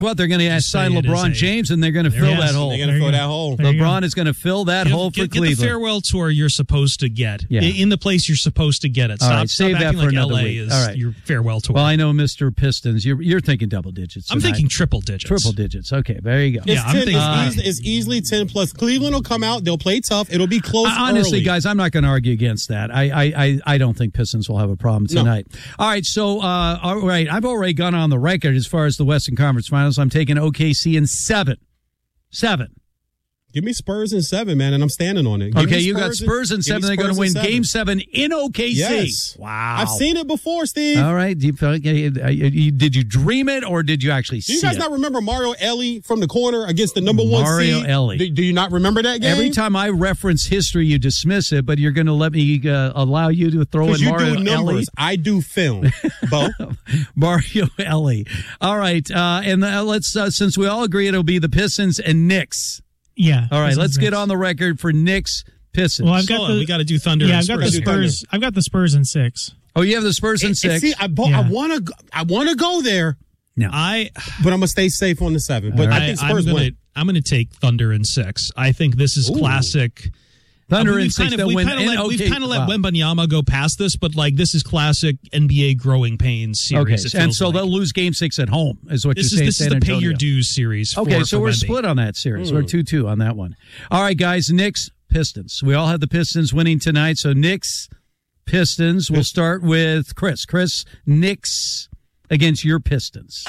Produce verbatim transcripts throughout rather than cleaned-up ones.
What, they're going to sign LeBron a, James, and they're going to fill yes, that hole. They're going to fill that hole. LeBron is going to fill that give, hole for give, Cleveland. Get the farewell tour you're supposed to get. Yeah. In the place you're supposed to get it. Stop, All right, stop save acting that for like another L A week. is All right. your farewell tour. Well, I know Mister Pistons. You're you're thinking double digits. I'm tonight. thinking triple digits. Triple digits. Okay, there you go. Yeah, it's, I'm ten, thinking, it's, uh, easy, it's easily ten plus. Cleveland will come out. They'll play tough. It'll be close. Uh, honestly, early. guys, I'm not going to argue against that. I, I, I, I don't think Pistons will have a problem tonight. No. All right, so uh, all right, I've already gone on the record as far as the Western Conference Finals. I'm taking O K C in seven. Seven. Give me Spurs in seven, man, and I'm standing on it. Give okay, you got Spurs in seven. They're going to win seven. Game seven in O K C. Yes. Wow. I've seen it before, Steve. All right. Do you, did you dream it or did you actually see it? Do you guys it? not remember Mario Elie from the corner against the number one Mario seed? Elie. Do, do you not remember that game? Every time I reference history, you dismiss it, but you're going to let me uh, allow you to throw in you Mario do numbers. Elie. I do film, Bo. Mario Elie. All right. Uh, and uh, let's uh, since we all agree it'll be the Pistons and Knicks. Yeah. All right, Pistons let's Knicks. get on the record for Knicks Pistons. Well, I've got the, we got to do Thunder. Yeah, and I've got Spurs. the Spurs. I've got the Spurs in six. Oh, you have the Spurs in and, six. And see, I, bo- yeah. I want to. I want to go there. No, I. But I'm gonna stay safe on the seven. But right. I think Spurs I'm gonna, win. I'm going to take Thunder in six. I think this is Ooh. classic. Thunder uh, in we've six. Kind of, They'll win. Kind of let, okay. We've kind of let wow. Wembanyama go past this, but like this is classic N B A growing pains series. Okay, and so like. they'll lose Game Six at home. Is what this you're is, saying? This is the San pay your Antonio. dues series. For, Okay, so for we're Wemby. split on that series. Mm. We're two two on that one. All right, guys. Knicks Pistons. We all have the Pistons winning tonight. So Knicks Pistons. We'll start with Chris. Chris, Knicks against your Pistons.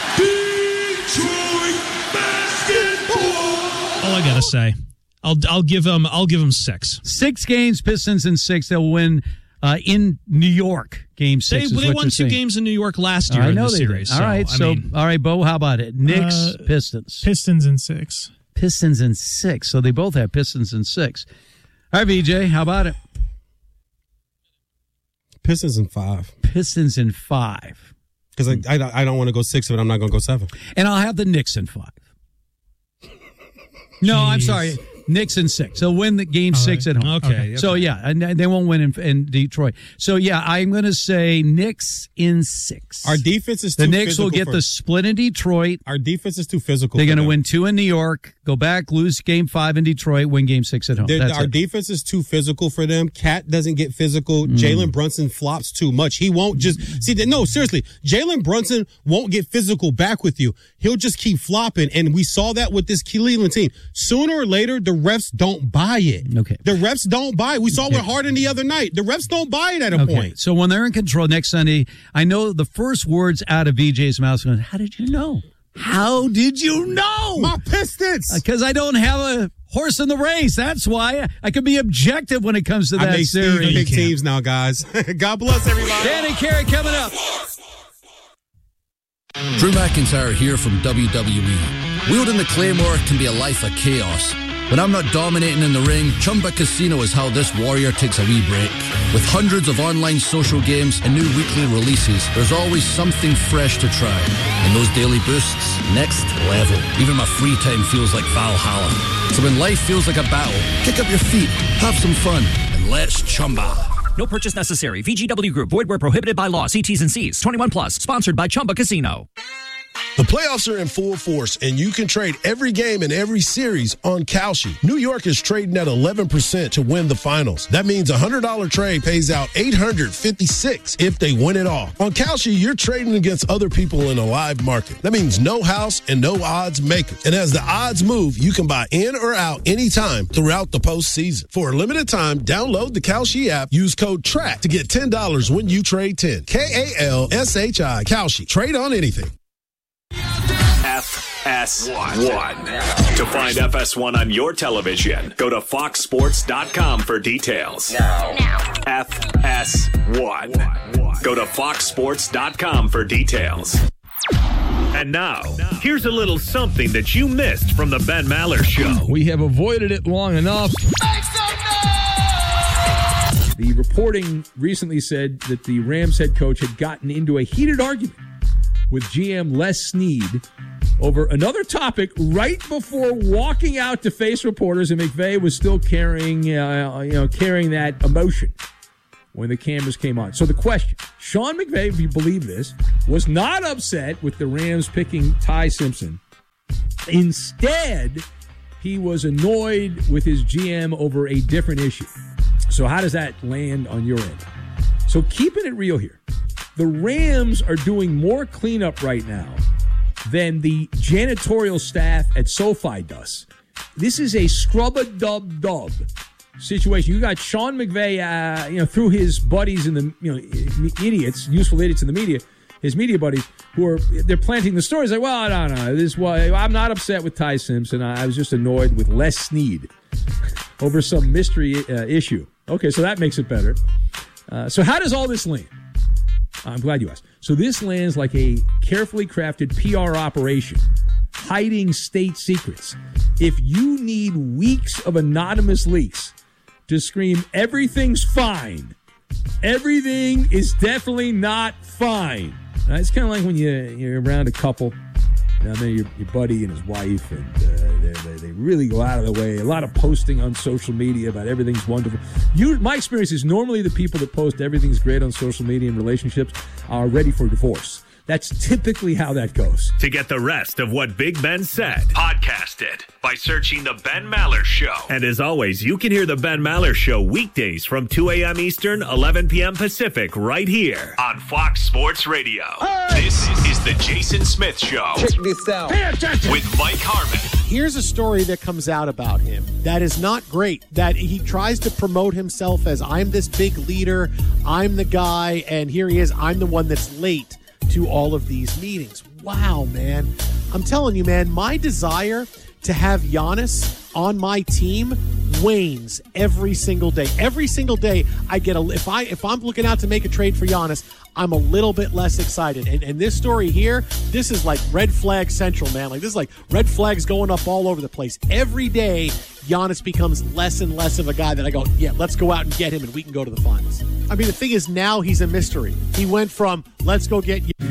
Detroit basketball. All I gotta say, I'll I'll give them I'll give them six. Six games, Pistons in six. They'll win uh, in New York. Game They, six. is they what won you're two saying. games in New York last year I in know the they series. did. All so, right, I so mean, all right, Bo, how about it? Knicks, Uh, Pistons. Pistons in six. Pistons in six. So they both have Pistons in six. All right, V J, how about it? Pistons in five. Pistons in five. Because I, I, I don't want to go six, but I'm not going to go seven. And I'll have the Knicks in five. No, I'm sorry. Knicks in six. They'll win the game All six right. at home. Okay, okay. So, yeah, and they won't win in, in Detroit. So, yeah, I'm going to say Knicks in six. Our defense is too The Knicks will physical get for, the split in Detroit. Our defense is too physical. They're for going to them. win two in New York, go back, lose game five in Detroit, win game six at home. They're- That's our it. defense is too physical for them. Cat doesn't get physical. Mm. Jalen Brunson flops too much. He won't just see that. No, seriously, Jalen Brunson won't get physical back with you. He'll just keep flopping, and we saw that with this Cleveland team. Sooner or later, the refs don't buy it. Okay. The refs don't buy it. We saw it with Harden the other night. The refs don't buy it at a Okay, point. so when they're in control next Sunday, I know the first words out of V J's mouth are, how did you know? How did you know? My Pistons. Because I don't have a horse in the race. That's why I could be objective when it comes to I that make Steve series. pick teams now, guys. God bless everybody. Danny Carey coming up. Drew McIntyre here from W W E. Wielding the Claymore can be a life of chaos. When I'm not dominating in the ring, Chumba Casino is how this warrior takes a wee break. With hundreds of online social games and new weekly releases, there's always something fresh to try. And those daily boosts, next level. Even my free time feels like Valhalla. So when life feels like a battle, kick up your feet, have some fun, and let's Chumba. No purchase necessary. V G W Group. Void where prohibited by law. See T's and C's. twenty-one plus. Sponsored by Chumba Casino. The playoffs are in full force, and you can trade every game and every series on Kalshi. New York is trading at eleven percent to win the finals. That means a one hundred dollars trade pays out eight hundred fifty-six dollars if they win it all. On Kalshi, you're trading against other people in a live market. That means no house and no odds makers. And as the odds move, you can buy in or out anytime throughout the postseason. For a limited time, download the Kalshi app. Use code TRACK to get ten dollars when you trade ten. K A L S H I, Kalshi. Trade on anything. F S one. To find F S one on your television, go to fox sports dot com for details. Now. Now. F S one. Go to fox sports dot com for details. And now, here's a little something that you missed from the Ben Maller Show. We have avoided it long enough. The reporting recently said that the Rams head coach had gotten into a heated argument with G M Les Snead over another topic right before walking out to face reporters, and McVay was still carrying, uh, you know, carrying that emotion when the cameras came on. So the question, Sean McVay, if you believe this, was not upset with the Rams picking Ty Simpson Instead, he was annoyed with his G M over a different issue. So how does that land on your end? So keeping it real here, the Rams are doing more cleanup right now than the janitorial staff at SoFi does. This is a scrub-a-dub-dub situation. You got Sean McVay, uh, you know, through his buddies and the, you know, idiots, useful idiots in the media, his media buddies, who are, they're planting the stories like, well, no, no, this is why I'm not upset with Ty Simpson. I was just annoyed with Les Snead over some mystery uh, issue. Okay, so that makes it better. Uh, so how does all this land? I'm glad you asked. So this lands like a carefully crafted P R operation, hiding state secrets. If you need weeks of anonymous leaks to scream, everything's fine, everything is definitely not fine. Now, it's kind of like when you, you're around a couple, down there, your, your buddy and his wife, and uh, they, they, they really go out of the way. A lot of posting on social media about everything's wonderful. You, my experience is normally the people that post everything's great on social media and relationships are ready for divorce. That's typically how that goes. To get the rest of what Big Ben said, podcast it by searching The Ben Maller Show. And as always, you can hear The Ben Maller Show weekdays from two a.m. Eastern, eleven p.m. Pacific, right here on Fox Sports Radio. Hey! This is The Jason Smith Show. Check this out. With Mike Harmon. Here's a story that comes out about him that is not great, that he tries to promote himself as, I'm this big leader, I'm the guy, and here he is, I'm the one that's late to all of these meetings. Wow, man. I'm telling you, man, my desire to have Giannis on my team wanes every single day. Every single day I get a if I if I'm looking out to make a trade for Giannis, I'm a little bit less excited. And and this story here, this is like red flag central, man. Like this is like red flags going up all over the place. Every day Giannis becomes less and less of a guy that I go, yeah, let's go out and get him and we can go to the finals. I mean, the thing is, now he's a mystery. He went from let's go get you.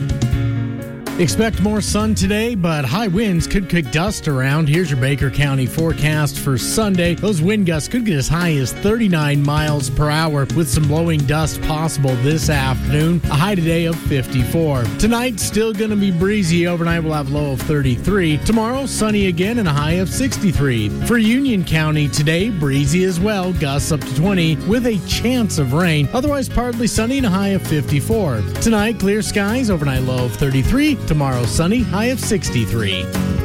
Expect more sun today, but high winds could kick dust around. Here's your Baker County forecast for Sunday. Those wind gusts could get as high as thirty-nine miles per hour with some blowing dust possible this afternoon. A high today of fifty-four. Tonight, still going to be breezy. Overnight, we'll have a low of thirty-three. Tomorrow, sunny again and a high of sixty-three. For Union County today, breezy as well. Gusts up to twenty with a chance of rain. Otherwise, partly sunny and a high of fifty-four. Tonight, clear skies. Overnight, low of thirty-three. Tomorrow, sunny, high of sixty-three.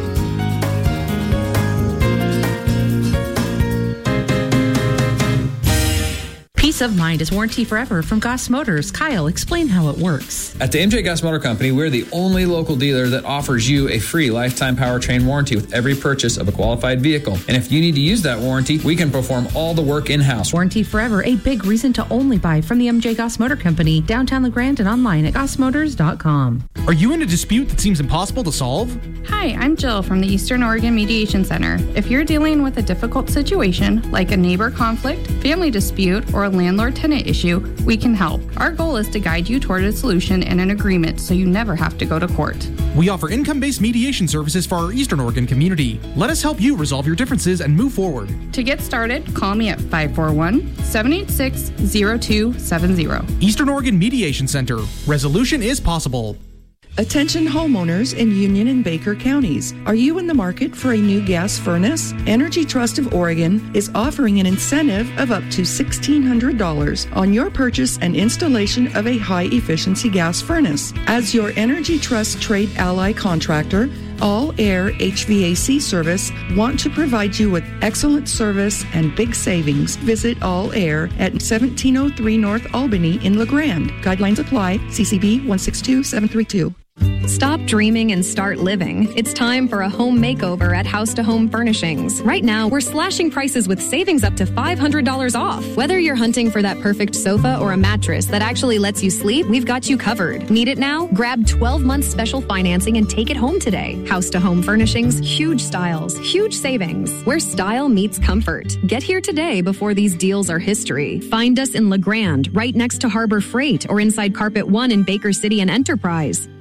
Peace of mind is warranty forever from Goss Motors. Kyle, explain how it works. At the M J Goss Motor Company, we're the only local dealer that offers you a free lifetime powertrain warranty with every purchase of a qualified vehicle. And if you need to use that warranty, we can perform all the work in-house. Warranty forever, a big reason to only buy from the M J Goss Motor Company, downtown LeGrand and online at goss motors dot com. Are you in a dispute that seems impossible to solve? Hi, I'm Jill from the Eastern Oregon Mediation Center. If you're dealing with a difficult situation, like a neighbor conflict, family dispute, or a landlord-tenant issue, we can help. Our goal is to guide you toward a solution and an agreement so you never have to go to court. We offer income-based mediation services for our Eastern Oregon community. Let us help you resolve your differences and move forward. To get started, call me at five four one, seven eight six, zero two seven zero. Eastern Oregon Mediation Center. Resolution is possible. Attention homeowners in Union and Baker counties. Are you in the market for a new gas furnace? Energy Trust of Oregon is offering an incentive of up to sixteen hundred dollars on your purchase and installation of a high-efficiency gas furnace. As your Energy Trust Trade Ally contractor, All Air H V A C Service want to provide you with excellent service and big savings. Visit All Air at seventeen oh three North Albany in LeGrand. Guidelines apply. C C B one six two seven three two. Stop dreaming and start living. It's time for a home makeover at House to Home Furnishings. Right now, we're slashing prices with savings up to five hundred dollars off. Whether you're hunting for that perfect sofa or a mattress that actually lets you sleep, we've got you covered. Need it now? Grab twelve months special financing and take it home today. House to Home Furnishings, huge styles, huge savings. Where style meets comfort. Get here today before these deals are history. Find us in LeGrand, right next to Harbor Freight, or inside Carpet One in Baker City and Enterprise.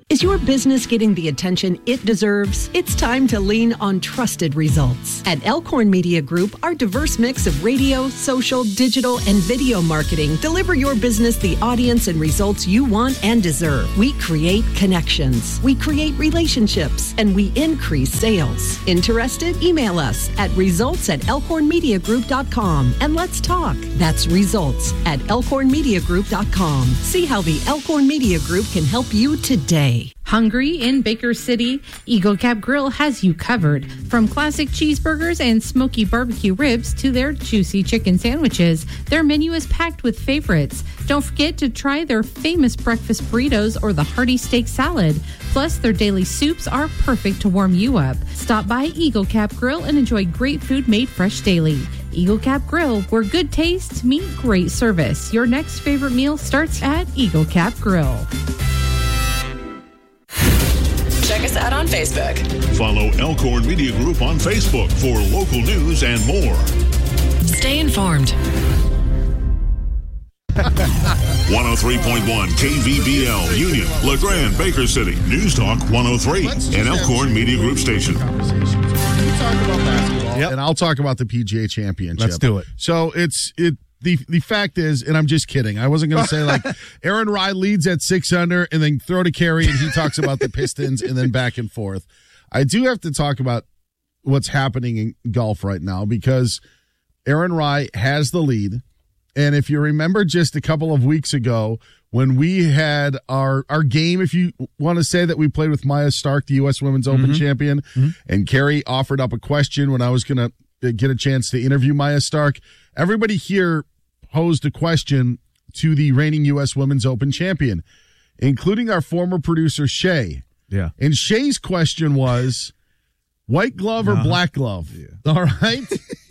Is your business getting the attention it deserves? It's time to lean on trusted results. At Elkhorn Media Group, our diverse mix of radio, social, digital, and video marketing deliver your business the audience and results you want and deserve. We create connections, we create relationships, and we increase sales. Interested? Email us at results at elkhorn media group dot com and let's talk. That's results at elkhorn media group dot com. See how the Elkhorn Media Group can help you today. Hungry in Baker City? Eagle Cap Grill has you covered. From classic cheeseburgers and smoky barbecue ribs to their juicy chicken sandwiches, their menu is packed with favorites. Don't forget to try their famous breakfast burritos or the hearty steak salad. Plus, their daily soups are perfect to warm you up. Stop by Eagle Cap Grill and enjoy great food made fresh daily. Eagle Cap Grill, where good taste meets great service. Your next favorite meal starts at Eagle Cap Grill. Check us out on Facebook. Follow Elkhorn Media Group on Facebook for local news and more. Stay informed. one oh three point one K V B L, Union, LeGrand, Baker City, News Talk one oh three, an Elkhorn Media Group station. Yep. And I'll talk about the P G A Championship. Let's do it. So it's it. The the fact is, and I'm just kidding, I wasn't going to say like Aaron Rai leads at six under and then throw to Carey and he talks about the Pistons and then back and forth. I do have to talk about what's happening in golf right now because Aaron Rai has the lead. And if you remember just a couple of weeks ago when we had our our game, if you want to say that we played with Maya Stark, the U S Women's Open Mm-hmm. champion, Mm-hmm. and Carey offered up a question when I was going to get a chance to interview Maya Stark. Everybody here posed a question to the reigning U S Women's Open champion, including our former producer, Shay. Yeah. And Shay's question was, white glove or Uh-huh. black glove? Yeah. All right?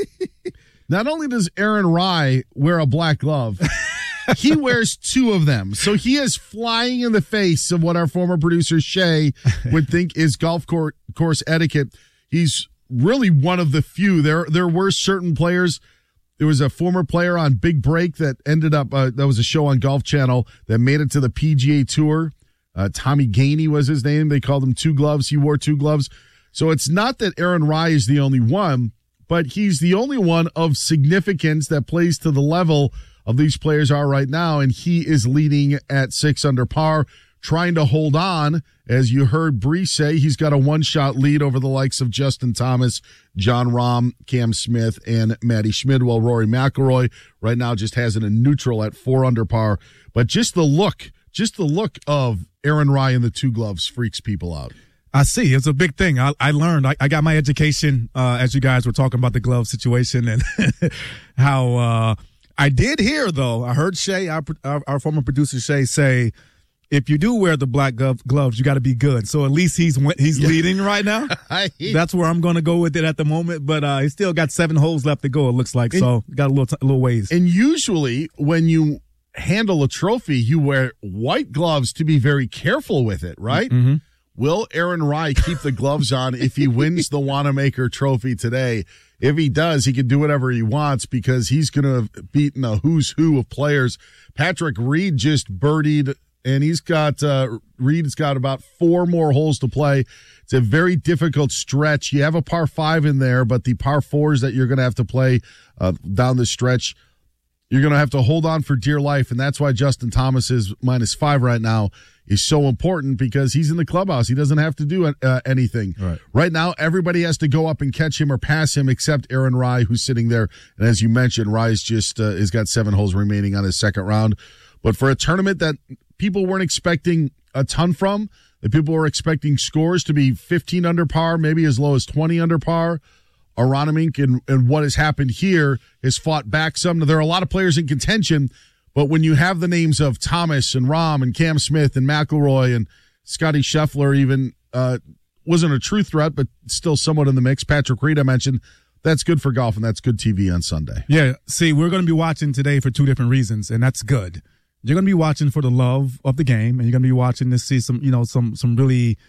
Not only does Aaron Rai wear a black glove, he wears two of them. So he is flying in the face of what our former producer, Shay, would think is golf court, course etiquette. He's really one of the few. There, there were certain players. There was a former player on Big Break that ended up, uh, that was a show on Golf Channel that made it to the P G A Tour. Uh, Tommy Gainey was his name. They called him Two Gloves. He wore two gloves. So it's not that Aaron Rai is the only one, but he's the only one of significance that plays to the level of these players are right now. And he is leading at six under par, trying to hold on. As you heard Bree say, he's got a one-shot lead over the likes of Justin Thomas, John Rahm, Cam Smith, and Matty Schmid. Well, Rory McIlroy right now just has it in neutral at four under par. But just the look, just the look of Aaron Rai in the two gloves freaks people out. I see. It's a big thing. I, I learned. I, I got my education uh, as you guys were talking about the glove situation and how uh, I did hear, though. I heard Shay, our, our, our former producer Shay, say, if you do wear the black glove, gloves, you got to be good. So at least he's he's yeah. leading right now. That's where I'm going to go with it at the moment. But uh, he's still got seven holes left to go, it looks like. And, so got a little t- a little ways. And usually when you handle a trophy, you wear white gloves to be very careful with it, right? Mm-hmm. Will Aaron Rai keep the gloves on if he wins the Wanamaker Trophy today? If he does, he can do whatever he wants because he's going to have beaten a who's who of players. Patrick Reed just birdied. And he's got, uh, Reed's got about four more holes to play. It's a very difficult stretch. You have a par five in there, but the par fours that you're going to have to play uh, down the stretch, you're going to have to hold on for dear life. And that's why Justin Thomas is minus five right now is so important because he's in the clubhouse. He doesn't have to do uh, anything. Right. Right now, everybody has to go up and catch him or pass him except Aaron Rai, who's sitting there. And as you mentioned, Rai's just, uh, has got seven holes remaining on his second round. But for a tournament that people weren't expecting a ton from, that people were expecting scores to be fifteen under par, maybe as low as twenty under par, Aronimink and, and what has happened here has fought back some. There are a lot of players in contention, but when you have the names of Thomas and Rahm and Cam Smith and McIlroy and Scotty Scheffler even, uh, wasn't a true threat, but still somewhat in the mix. Patrick Reed, I mentioned, that's good for golf and that's good T V on Sunday. Yeah, see, we're going to be watching today for two different reasons, and that's good. You're going to be watching for the love of the game, and you're going to be watching to see some, you know, some some really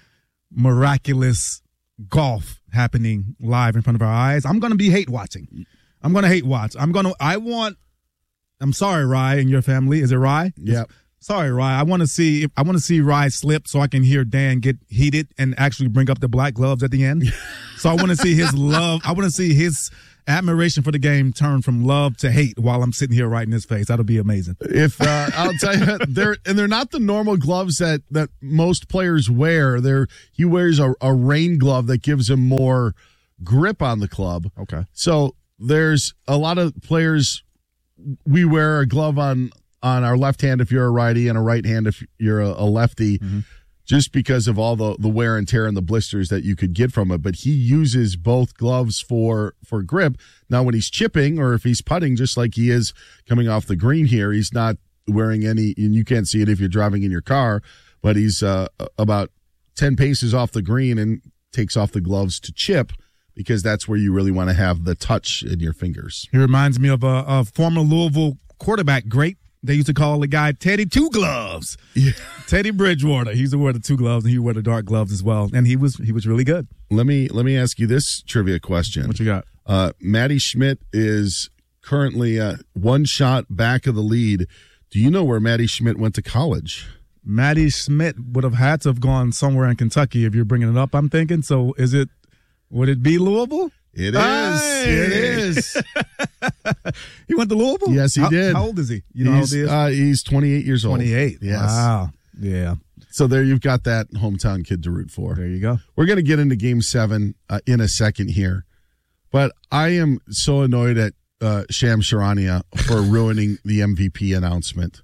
miraculous golf happening live in front of our eyes. I'm going to be hate watching. I'm going to hate watch. I'm going to, I want, I'm sorry, Rai and your family. Is it Rai? Yeah. Sorry, Rye. I want to see. I want to see Rye slip so I can hear Dan get heated and actually bring up the black gloves at the end. So I want to see his love. I want to see his admiration for the game turn from love to hate while I'm sitting here right in his face. That'll be amazing. If uh, I'll tell you, they're and they're not the normal gloves that that most players wear. They're he wears a, a rain glove that gives him more grip on the club. Okay. So there's a lot of players. We wear a glove on. on our left hand if you're a righty and a right hand if you're a, a lefty, mm-hmm. just because of all the, the wear and tear and the blisters that you could get from it. But he uses both gloves for, for grip. Now, when he's chipping or if he's putting, just like he is coming off the green here, he's not wearing any, and you can't see it if you're driving in your car, but he's uh, about ten paces off the green and takes off the gloves to chip, because that's where you really want to have the touch in your fingers. He reminds me of a, a former Louisville quarterback, great. They used to call the guy Teddy Two Gloves. Yeah. Teddy Bridgewater. He used to wear the two gloves, and he wore the dark gloves as well. And he was he was really good. Let me let me ask you this trivia question. What you got? Uh, Matty Schmidt is currently uh, one shot back of the lead. Do you know where Matty Schmidt went to college? Matty Schmidt would have had to have gone somewhere in Kentucky if you're bringing it up, I'm thinking. So is it, would it be Louisville? It is. Hey. It is. He went to Louisville? Yes, he how, did. How old is he? You know he's, how old he is? Uh, he's twenty-eight years old. twenty-eight. Yes. Wow. Yeah. So there you've got that hometown kid to root for. There you go. We're going to get into game seven uh, in a second here. But I am so annoyed at uh, Shams Charania for ruining the M V P announcement.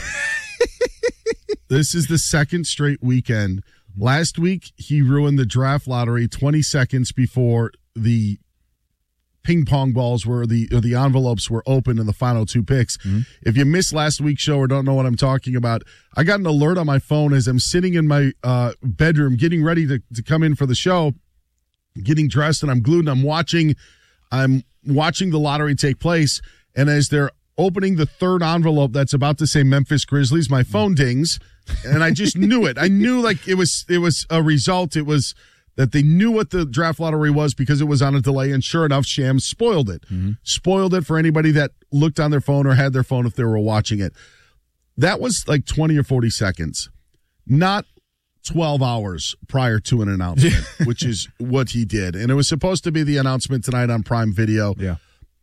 This is the second straight weekend. Last week, he ruined the draft lottery twenty seconds before the ping pong balls were the or the envelopes were open in the final two picks. Mm-hmm. If you missed last week's show or don't know what I'm talking about, I got an alert on my phone as I'm sitting in my uh, bedroom getting ready to, to come in for the show, getting dressed, and I'm glued and I'm watching I'm watching the lottery take place, and as they're opening the third envelope that's about to say Memphis Grizzlies, my phone dings, and I just knew it. I knew like it was it was a result. It was that they knew what the draft lottery was because it was on a delay, and sure enough, Shams spoiled it. Mm-hmm. Spoiled it for anybody that looked on their phone or had their phone if they were watching it. That was like twenty or forty seconds, not twelve hours prior to an announcement, which is what he did. And it was supposed to be the announcement tonight on Prime Video. Yeah.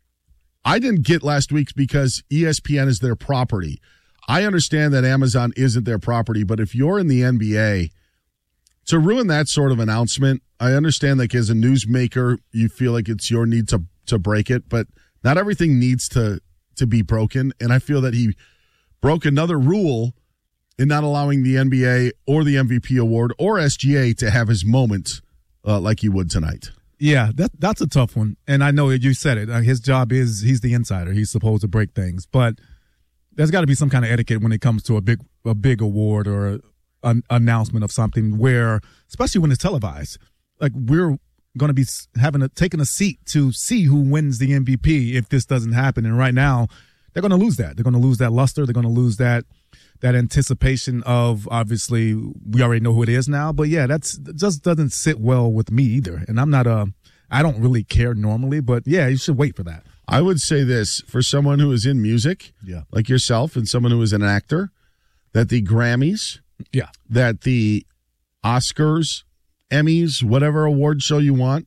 I didn't get last week's because E S P N is their property. I understand that Amazon isn't their property, but if you're in the N B A, to ruin that sort of announcement, I understand like as a newsmaker, you feel like it's your need to to break it, but not everything needs to to be broken. And I feel that he broke another rule in not allowing the N B A or the M V P award or S G A to have his moment uh, like he would tonight. Yeah, that that's a tough one. And I know you said it. Uh, his job is he's the insider. He's supposed to break things. But there's got to be some kind of etiquette when it comes to a big a big award or a, an announcement of something where, especially when it's televised, like we're going to be having a, taking a seat to see who wins the M V P if this doesn't happen. And right now, they're going to lose that. They're going to lose that luster. They're going to lose that that anticipation of, obviously, we already know who it is now. But yeah, that's that just doesn't sit well with me either. And I'm not a, I don't really care normally, but yeah, you should wait for that. I would say this for someone who is in music, yeah, like yourself, and someone who is an actor, that the Grammys, yeah, that the Oscars, Emmys, whatever award show you want,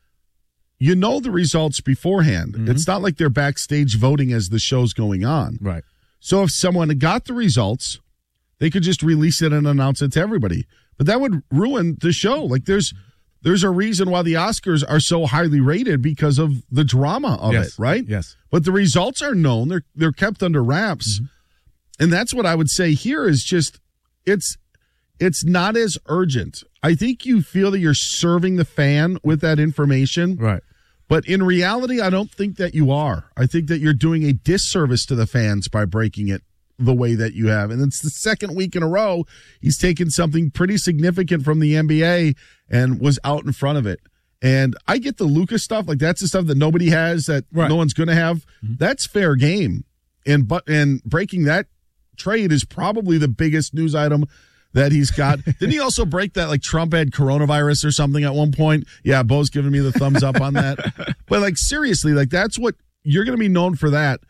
you know the results beforehand. Mm-hmm. It's not like they're backstage voting as the show's going on. Right. So if someone got the results, they could just release it and announce it to everybody. But that would ruin the show. Like there's there's a reason why the Oscars are so highly rated because of the drama of yes. it, right? Yes. But the results are known. They're they're kept under wraps. Mm-hmm. And that's what I would say here is just it's it's not as urgent. I think you feel that you're serving the fan with that information. Right. But in reality, I don't think that you are. I think that you're doing a disservice to the fans by breaking it the way that you have. And it's the second week in a row he's taken something pretty significant from the N B A and was out in front of it. And I get the Lucas stuff. Like, that's the stuff that nobody has, that right. no one's going to have. Mm-hmm. That's fair game. And but and breaking that trade is probably the biggest news item that he's got. Didn't he also break that, like, Trump had coronavirus or something at one point? Yeah, Bo's giving me the thumbs up on that. But, like, seriously, like, that's what you're going to be known for that.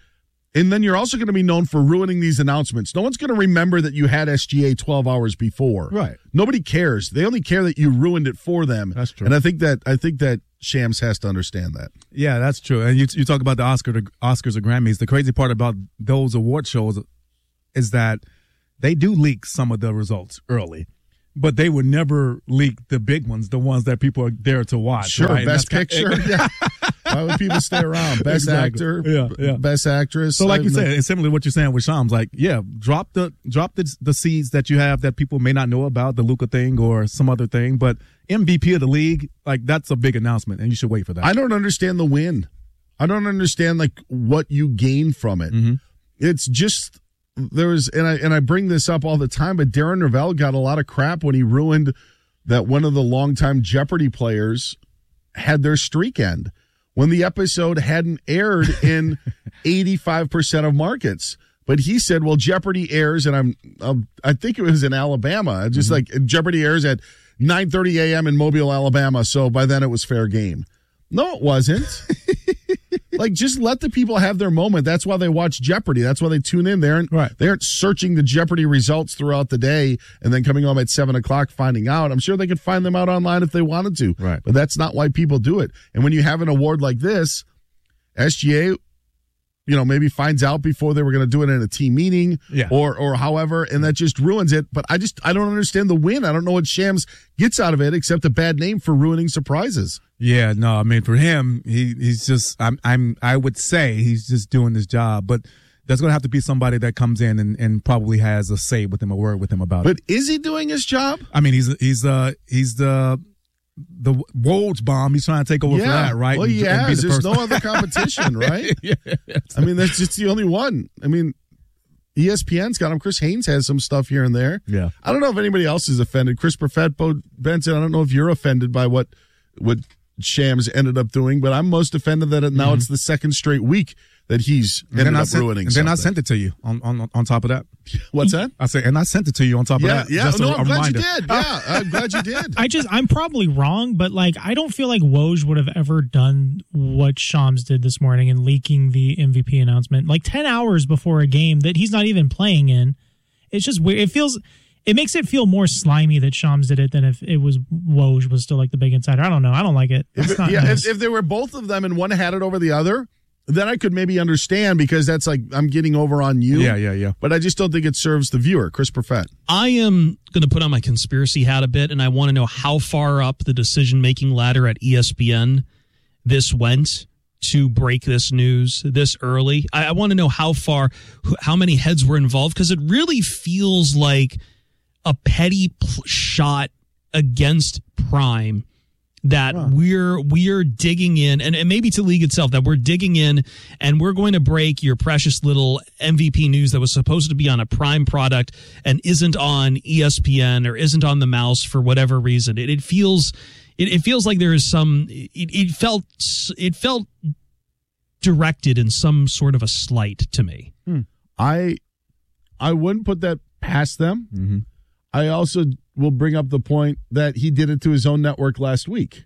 And then you're also going to be known for ruining these announcements. No one's going to remember that you had S G A twelve hours before. Right. Nobody cares. They only care that you ruined it for them. That's true. And I think that I think that Shams has to understand that. Yeah, that's true. And you you talk about the Oscar, the Oscars or Grammys. The crazy part about those award shows is that they do leak some of the results early, but they would never leak the big ones, the ones that people are there to watch. Sure, right? best picture. Yeah. Why would people stay around? Best Exactly. actor, Yeah, yeah. best actress. So, like you I said, mean, it's similar to what you're saying with Shams. Like, yeah, drop the drop the the seeds that you have that people may not know about, the Luka thing or some other thing. But M V P of the league, like that's a big announcement, and you should wait for that. I don't understand the win. I don't understand like what you gain from it. Mm-hmm. It's just there was, and I and I bring this up all the time, but Darren Ravel got a lot of crap when he ruined that one of the longtime Jeopardy players had their streak end when the episode hadn't aired in eighty-five percent of markets. But he said, well, Jeopardy airs, and I'm, I'm I think it was in Alabama, just Mm-hmm. like Jeopardy airs at nine thirty a.m. in Mobile, Alabama, so by then it was fair game. No, it wasn't. Like, just let the people have their moment. That's why they watch Jeopardy. That's why they tune in there. And right. They aren't searching the Jeopardy results throughout the day and then coming home at seven o'clock finding out. I'm sure they could find them out online if they wanted to. Right. But that's not why people do it. And when you have an award like this, S G A, you know, maybe finds out before they were going to do it in a team meeting Yeah. or or however, and that just ruins it. But I just, I don't understand the win. I don't know what Shams gets out of it except a bad name for ruining surprises. Yeah, no, I mean for him, he he's just I'm I'm I would say he's just doing his job, but there's gonna have to be somebody that comes in and, and probably has a say with him, a word with him about But it. is he doing his job? I mean, he's he's uh he's the the Woj bomb. He's trying to take over for that, right? Well, he And- and be has. the There's person- no other competition, right? yeah. I mean, that's just the only one. I mean, E S P N's got him. Chris Haynes has some stuff here and there. Yeah. I don't know if anybody else is offended. Chris Perfett, Bo Benson, I don't know if you're offended by what what Shams ended up doing, but I'm most offended that it, now Mm-hmm. it's the second straight week that he's And ended then I up sent, ruining and then I something. sent it to you on, on on top of that. What's that? I said, and I sent it to you on top Yeah, of that. yeah. Just a- No, a I'm glad reminder. you did. Yeah, I'm glad you did. I just, I'm probably wrong, but like, I don't feel like Woj would have ever done what Shams did this morning in leaking the M V P announcement, like ten hours before a game that he's not even playing in. It's just weird. It feels, it makes it feel more slimy that Shams did it than if it was Woj was still like the big insider. I don't know. I don't like it. It's If, not yeah, nice. if, if there were both of them and one had it over the other, then I could maybe understand because that's like I'm getting over on you. Yeah, yeah, yeah. But I just don't think it serves the viewer. Chris Perfett. I am going to put on my conspiracy hat a bit, and I want to know how far up the decision-making ladder at E S P N this went to break this news this early. I, I want to know how far, how many heads were involved, because it really feels like a petty pl- shot against Prime that huh. we're we're digging in, and, and maybe to league itself, that we're digging in and we're going to break your precious little M V P news that was supposed to be on a Prime product and isn't on E S P N or isn't on the mouse for whatever reason. It, it feels it, it feels like there is some it, it felt it felt directed in some sort of a slight to me. Hmm. I I wouldn't put that past them. Mm-hmm. I also will bring up the point that he did it to his own network last week.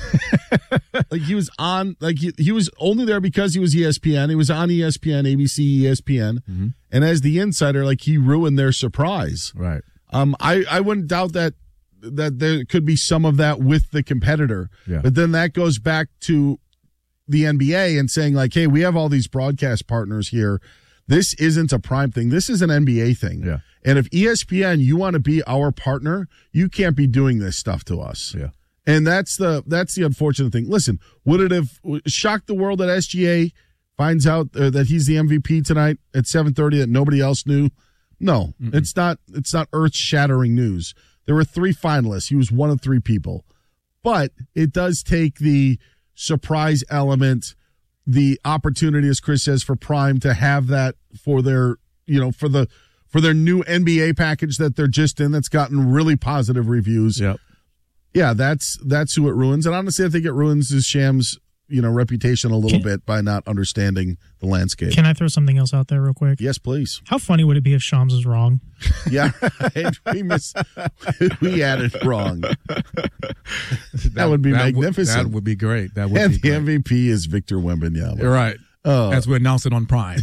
Like he was on, like he, he was only there because he was E S P N. He was on E S P N, A B C, E S P N, mm-hmm. and as the insider, like he ruined their surprise. Right. Um. I I wouldn't doubt that that there could be some of that with the competitor. Yeah. But then that goes back to the N B A and saying like, hey, we have all these broadcast partners here. This isn't a Prime thing. This is an N B A thing. Yeah. And if E S P N, you want to be our partner, you can't be doing this stuff to us. Yeah. And that's the that's the unfortunate thing. Listen, would it have shocked the world that S G A finds out uh, that he's the M V P tonight at seven thirty that nobody else knew? No, Mm-mm. it's not. It's not earth-shattering news. There were three finalists. He was one of three people. But it does take the surprise element, the opportunity, as Chris says, for Prime to have that for their, you know, for the for their new N B A package that they're just in that's gotten really positive reviews. Yep. Yeah, that's that's who it ruins. And honestly, I think it ruins his Shams, you know, reputation a little Can, bit by not understanding the landscape. Can I throw something else out there real quick? Yes, please. How funny would it be if Shams was wrong? Yeah, right. we miss, we had it wrong. That, that would be that magnificent. Would, that would be great. That would and be the great. M V P is Victor Wembanyama. You're right. uh, as we announced it on Prime.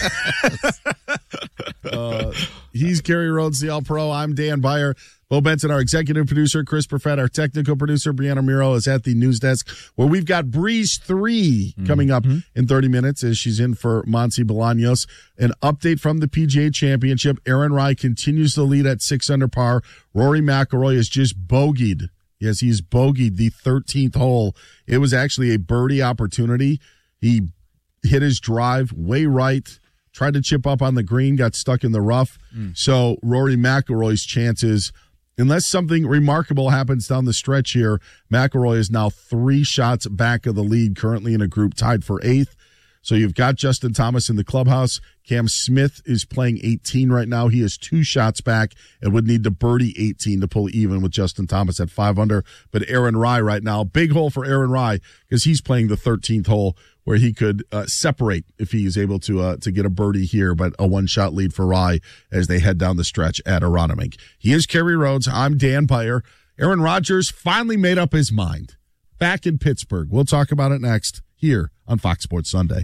uh, he's Kerry Rhodes, the All-Pro. I'm Dan Beyer. Bo Benson, our executive producer. Chris Perfett, our technical producer. Brianna Miro is at the news desk, where we've got Breeze three mm-hmm. coming up in thirty minutes as she's in for Monty Bolaños. An update from the P G A Championship. Aaron Rai continues to lead at six under par. Rory McIlroy is just bogeyed. Yes, he's bogeyed the thirteenth hole. It was actually a birdie opportunity. He hit his drive way right, tried to chip up on the green, got stuck in the rough. Mm. So Rory McIlroy's chances, unless something remarkable happens down the stretch here, McIlroy is now three shots back of the lead, currently in a group tied for eighth. So you've got Justin Thomas in the clubhouse. Cam Smith is playing eighteen right now. He is two shots back and would need to birdie eighteen to pull even with Justin Thomas at five under. But Aaron Rai right now, big hole for Aaron Rai because he's playing the thirteenth hole where he could uh, separate if he is able to uh, to get a birdie here, but a one-shot lead for Rai as they head down the stretch at Aronimink. He is Kerry Rhodes. I'm Dan Beyer. Aaron Rodgers finally made up his mind. Back in Pittsburgh. We'll talk about it next here on Fox Sports Sunday.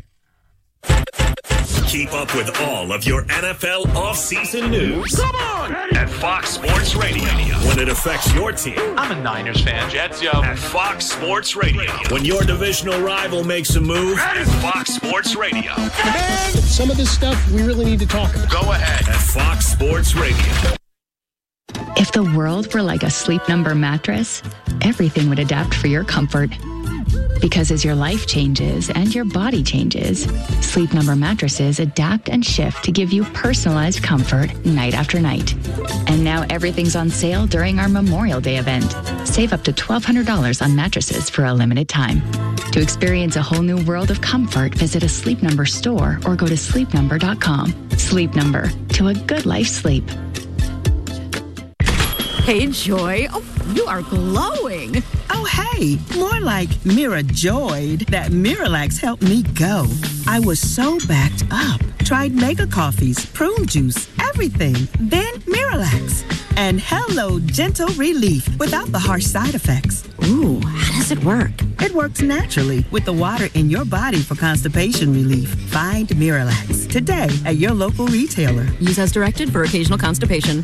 Keep up with all of your N F L offseason news. Come on! At Fox Sports Radio. When it affects your team. I'm a Niners fan, Jets, yo. At Fox Sports Radio. When your divisional rival makes a move. At Fox Sports Radio. Man, some of this stuff we really need to talk about. Go ahead. At Fox Sports Radio. If the world were like a Sleep Number mattress, everything would adapt for your comfort. Because as your life changes and your body changes, Sleep Number mattresses adapt and shift to give you personalized comfort night after night. And now everything's on sale during our Memorial Day event. Save up to twelve hundred dollars on mattresses for a limited time. To experience a whole new world of comfort, visit a Sleep Number store or go to sleep number dot com. Sleep Number, to a good life sleep. Hey, Joy. Oh, you are glowing. Oh, hey, more like Mira joyed that Miralax helped me go. I was so backed up. Tried mega coffees, prune juice, everything. Then Miralax. And hello, gentle relief without the harsh side effects. Ooh, how does it work? It works naturally with the water in your body for constipation relief. Find Miralax today at your local retailer. Use as directed for occasional constipation.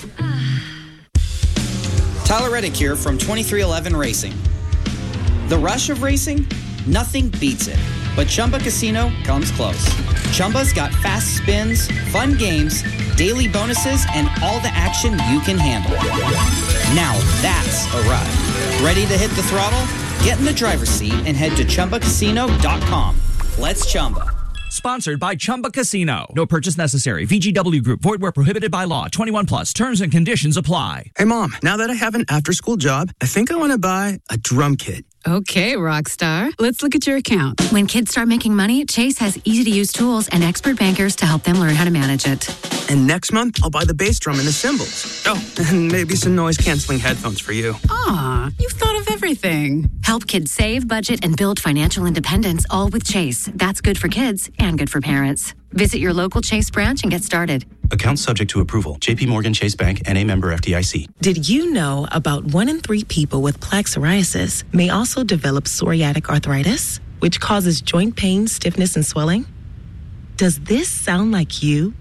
Tyler Reddick here from twenty-three eleven Racing. The rush of racing? Nothing beats it. But Chumba Casino comes close. Chumba's got fast spins, fun games, daily bonuses, and all the action you can handle. Now that's a ride. Ready to hit the throttle? Get in the driver's seat and head to Chumba Casino dot com. Let's Chumba. Sponsored by Chumba Casino. No purchase necessary. V G W Group. Void where prohibited by law. twenty-one plus. Terms and conditions apply. Hey, Mom. Now that I have an after-school job, I think I want to buy a drum kit. Okay, Rockstar. Let's look at your account. When kids start making money, Chase has easy-to-use tools and expert bankers to help them learn how to manage it. And next month, I'll buy the bass drum and the cymbals. Oh, and maybe some noise-canceling headphones for you. Aw, you've thought of everything. Help kids save, budget, and build financial independence, all with Chase. That's good for kids and good for parents. Visit your local Chase branch and get started. Account subject to approval. J P Morgan Chase Bank N A member F D I C. Did you know about one in three people with plaque psoriasis may also develop psoriatic arthritis, which causes joint pain, stiffness, and swelling? Does this sound like you?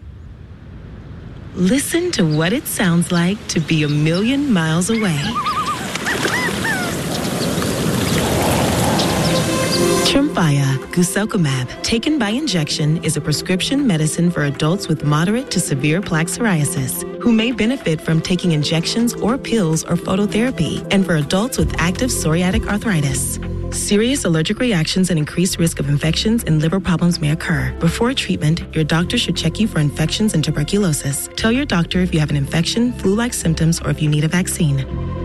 Listen to what it sounds like to be a million miles away. Tremfya guselkumab, taken by injection, is a prescription medicine for adults with moderate to severe plaque psoriasis who may benefit from taking injections or pills or phototherapy, and for adults with active psoriatic arthritis. Serious allergic reactions and increased risk of infections and liver problems may occur. Before treatment, your doctor should check you for infections and tuberculosis. Tell your doctor if you have an infection, flu-like symptoms, or if you need a vaccine.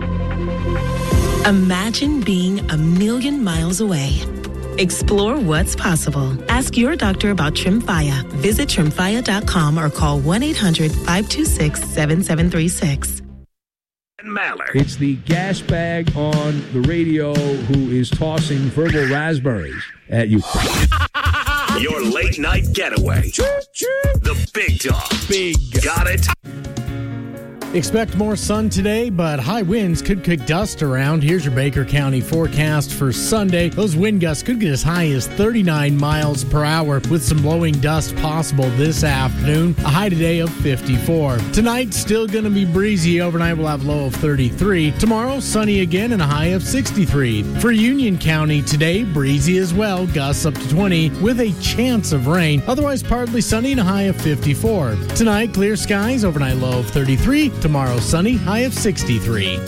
Imagine being a million miles away. Explore what's possible. Ask your doctor about Tremfya. Visit tremfya dot com or call one eight hundred five two six seven seven three six. Maller. It's the gas bag on the radio who is tossing verbal raspberries at you. Your late night getaway. The Big Dog. Big. Got it? Expect more sun today, but high winds could kick dust around. Here's your Baker County forecast for Sunday. Those wind gusts could get as high as thirty-nine miles per hour with some blowing dust possible this afternoon. A high today of fifty-four. Tonight, still going to be breezy. Overnight, we'll have a low of thirty-three. Tomorrow, sunny again and a high of sixty-three. For Union County today, breezy as well. Gusts up to twenty with a chance of rain. Otherwise, partly sunny and a high of fifty-four. Tonight, clear skies. Overnight, low of thirty-three. Tomorrow, sunny, high of sixty-three.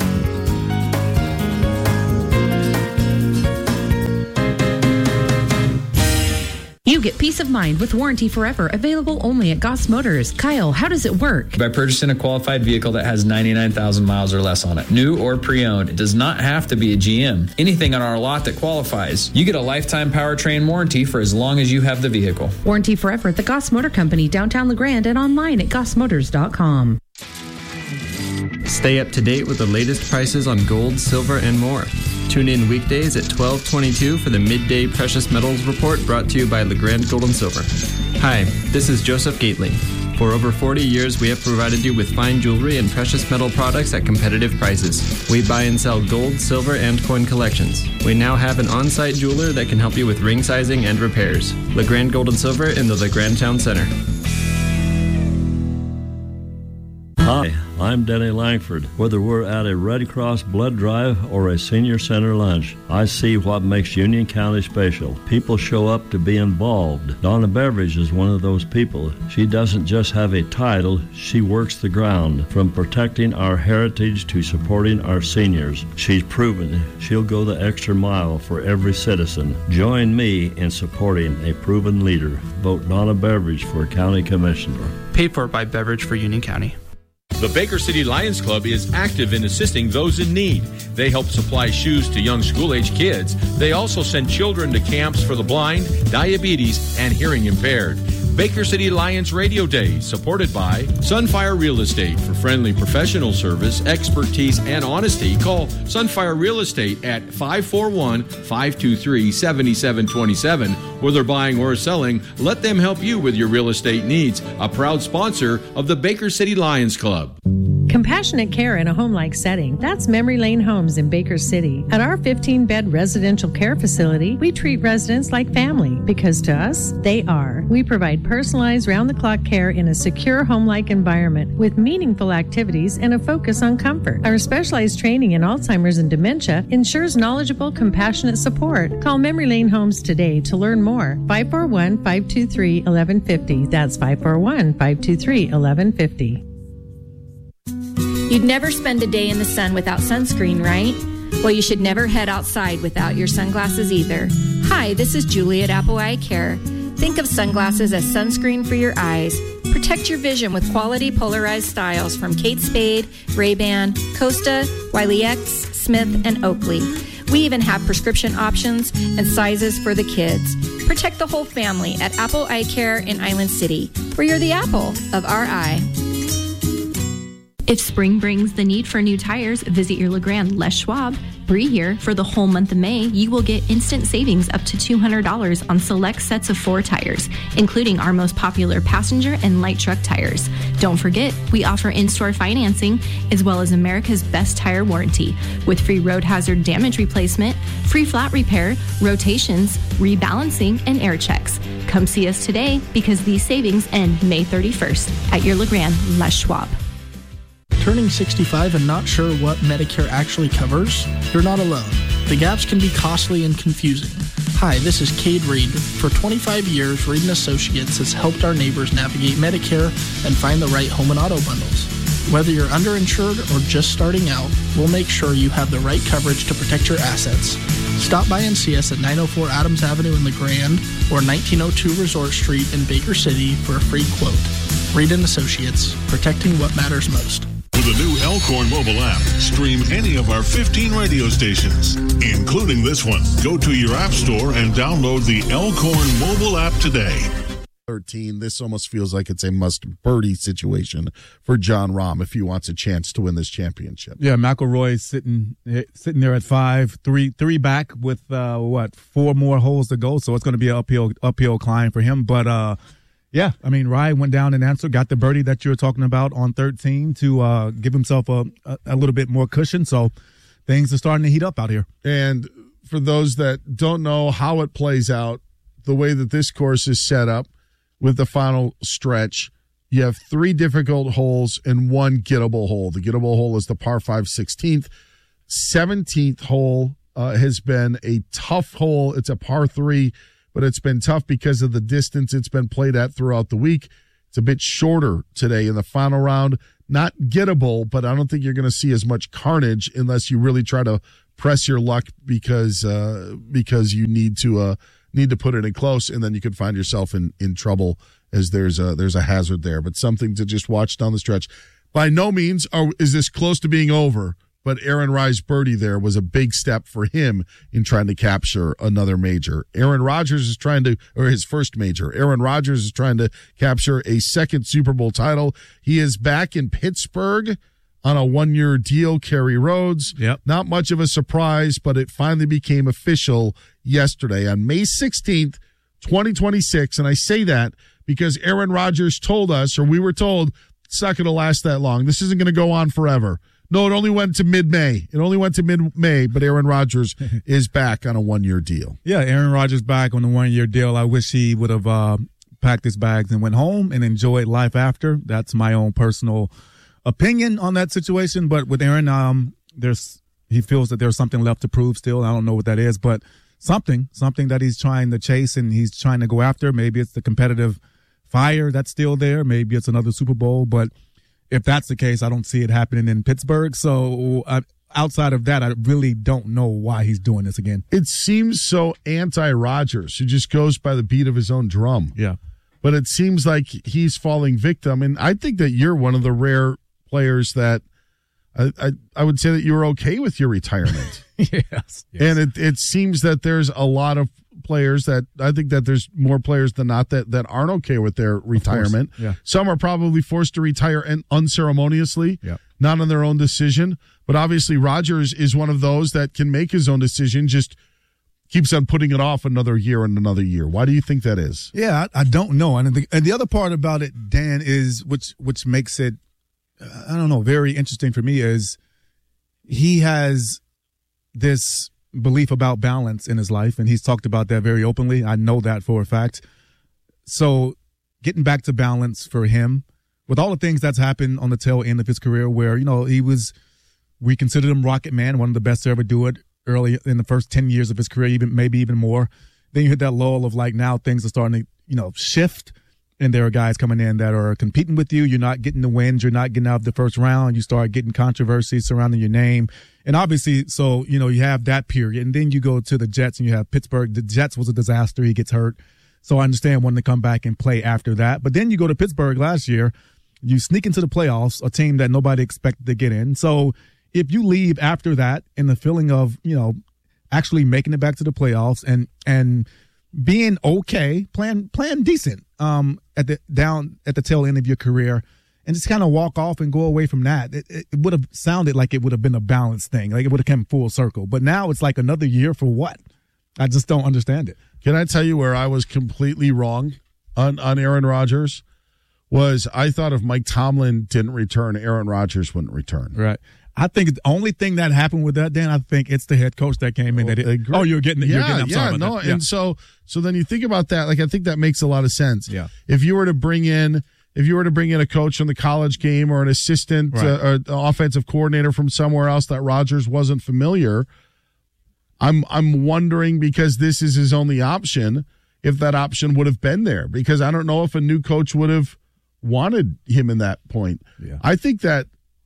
You get peace of mind with Warranty Forever, available only at Goss Motors. Kyle, how does it work? By purchasing a qualified vehicle that has ninety-nine thousand miles or less on it, new or pre-owned. It does not have to be a G M. Anything on our lot that qualifies. You get a lifetime powertrain warranty for as long as you have the vehicle. Warranty Forever at the Goss Motor Company, downtown LeGrand, and online at goss motors dot com. Stay up to date with the latest prices on gold, silver, and more. Tune in weekdays at twelve twenty-two for the Midday Precious Metals Report, brought to you by LeGrand Gold and Silver. Hi, this is Joseph Gately. For over forty years, we have provided you with fine jewelry and precious metal products at competitive prices. We buy and sell gold, silver, and coin collections. We now have an on-site jeweler that can help you with ring sizing and repairs. LeGrand Gold and Silver in the LeGrand Town Center. Hi, I'm Denny Langford. Whether we're at a Red Cross blood drive or a senior center lunch, I see what makes Union County special. People show up to be involved. Donna Beveridge is one of those people. She doesn't just have a title, she works the ground, from protecting our heritage to supporting our seniors. She's proven she'll go the extra mile for every citizen. Join me in supporting a proven leader. Vote Donna Beveridge for County Commissioner. Paid for by Beveridge for Union County. The Baker City Lions Club is active in assisting those in need. They help supply shoes to young school-age kids. They also send children to camps for the blind, diabetes, and hearing impaired. Baker City Lions Radio Day, supported by Sunfire Real Estate. For friendly professional service, expertise, and honesty, call Sunfire Real Estate at five four one, five two three, seven seven two seven. Whether buying or selling, let them help you with your real estate needs. A proud sponsor of the Baker City Lions Club. Compassionate care in a home-like setting. That's Memory Lane Homes in Baker City. At our fifteen-bed residential care facility, we treat residents like family because to us, they are. We provide personalized round-the-clock care in a secure home-like environment with meaningful activities and a focus on comfort. Our specialized training in Alzheimer's and dementia ensures knowledgeable, compassionate support. Call Memory Lane Homes today to learn more. five four one, five two three, one one five zero. That's five four one, five two three, one one five zero. You'd never spend a day in the sun without sunscreen, right? Well, you should never head outside without your sunglasses either. Hi, this is Julie at Apple Eye Care. Think of sunglasses as sunscreen for your eyes. Protect your vision with quality polarized styles from Kate Spade, Ray-Ban, Costa, Wiley X, Smith, and Oakley. We even have prescription options and sizes for the kids. Protect the whole family at Apple Eye Care in Island City, where you're the apple of our eye. If spring brings the need for new tires, visit your LeGrand Les Schwab. Bree here. For the whole month of May, you will get instant savings up to two hundred dollars on select sets of four tires, including our most popular passenger and light truck tires. Don't forget, we offer in-store financing as well as America's best tire warranty with free road hazard damage replacement, free flat repair, rotations, rebalancing, and air checks. Come see us today because these savings end May thirty-first at your LeGrand Les Schwab. Turning sixty-five and not sure what Medicare actually covers? You're not alone. The gaps can be costly and confusing. Hi, this is Cade Reed. For twenty-five years, Reed and Associates has helped our neighbors navigate Medicare and find the right home and auto bundles. Whether you're underinsured or just starting out, we'll make sure you have the right coverage to protect your assets. Stop by and see us at nine oh four Adams Avenue in LeGrand or nineteen oh two Resort Street in Baker City for a free quote. Reed and Associates, protecting what matters most. With the new Elkhorn mobile app, stream any of our fifteen radio stations, including this one. Go to your app store and download the Elkhorn mobile app today. thirteen, this almost feels like it's a must-birdie situation for John Rahm if he wants a chance to win this championship. Yeah, McIlroy sitting sitting there at five, three three back with uh, what four more holes to go, so it's going to be an uphill uphill climb for him. But uh, Yeah, I mean, Ryan went down and answered, got the birdie that you were talking about on thirteen to uh, give himself a, a, a little bit more cushion. So things are starting to heat up out here. And for those that don't know how it plays out, the way that this course is set up with the final stretch, you have three difficult holes and one gettable hole. The gettable hole is the par five sixteenth. seventeenth hole uh, has been a tough hole. It's a par three, but it's been tough because of the distance it's been played at throughout the week. It's a bit shorter today in the final round. Not gettable, but I don't think you're going to see as much carnage unless you really try to press your luck because uh, because you need to uh, need to put it in close, and then you could find yourself in, in trouble as there's a, there's a hazard there. But something to just watch down the stretch. By no means are, is this close to being over, but Aaron Rye's birdie there was a big step for him in trying to capture another major. Aaron Rodgers is trying to, or his first major. Aaron Rodgers is trying to capture a second Super Bowl title. He is back in Pittsburgh on a one-year deal, Kerry Rhodes. Yep. Not much of a surprise, but it finally became official yesterday on May sixteenth, twenty twenty-six. And I say that because Aaron Rodgers told us, or we were told, it's not going to last that long. This isn't going to go on forever. No, it only went to mid-May. It only went to mid-May, but Aaron Rodgers is back on a one-year deal. Yeah, Aaron Rodgers back on a one-year deal. I wish he would have uh, packed his bags and went home and enjoyed life after. That's my own personal opinion on that situation. But with Aaron, um, there's he feels that there's something left to prove still. I don't know what that is, but something, something that he's trying to chase and he's trying to go after. Maybe it's the competitive fire that's still there. Maybe it's another Super Bowl, but if that's the case, I don't see it happening in Pittsburgh. So uh, outside of that, I really don't know why he's doing this again. It seems so anti-Rodgers, who just goes by the beat of his own drum. Yeah. But it seems like he's falling victim. And I think that you're one of the rare players that I, I, I would say that you were okay with your retirement. yes, yes. And it, it seems that there's a lot of players that I think that there's more players than not that, that aren't okay with their retirement. Yeah. Some are probably forced to retire and unceremoniously, yeah. not on their own decision. But obviously Rodgers is one of those that can make his own decision, just keeps on putting it off another year and another year. Why do you think that is? Yeah, I, I don't know. And the, and the other part about it, Dan, is which which makes it, I don't know, very interesting for me is he has this belief about balance in his life, and he's talked about that very openly. I know that for a fact. So getting back to balance for him, with all the things that's happened on the tail end of his career where, you know, he was, we considered him Rocket Man, one of the best to ever do it early in the first ten years of his career, even maybe even more. Then you hit that lull of like now things are starting to, you know, shift. And there are guys coming in that are competing with you. You're not getting the wins. You're not getting out of the first round. You start getting controversy surrounding your name. And obviously, so, you know, you have that period. And then you go to the Jets and you have Pittsburgh. The Jets was a disaster. He gets hurt. So I understand wanting to come back and play after that. But then you go to Pittsburgh last year. You sneak into the playoffs, a team that nobody expected to get in. So if you leave after that in the feeling of, you know, actually making it back to the playoffs and, and, being okay, playing playing decent um, at the down at the tail end of your career, and just kind of walk off and go away from that. It, it, it would have sounded like it would have been a balanced thing, like it would have come full circle. But now it's like another year for what? I just don't understand it. Can I tell you where I was completely wrong on on Aaron Rodgers? Was I thought if Mike Tomlin didn't return, Aaron Rodgers wouldn't return. Right. I think the only thing that happened with that, Dan, I think it's the head coach that came in. That it, oh, you're getting it. Yeah, you're getting, I'm yeah, sorry about no, that. Yeah. and so so then you think about that. Like I think that makes a lot of sense. Yeah. If you were to bring in, if you were to bring in a coach from the college game or an assistant Right. uh, or an offensive coordinator from somewhere else that Rodgers wasn't familiar, I'm I'm wondering because this is his only option. If that option would have been there, because I don't know if a new coach would have wanted him in that point. Yeah. I think that